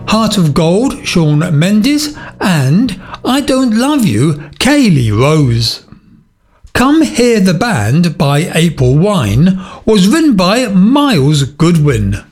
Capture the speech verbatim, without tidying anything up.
Heart of Gold, Shawn Mendes, and I Don't Love You, Kaylee Rose. Come Hear the Band by April Wine was written by Miles Goodwin.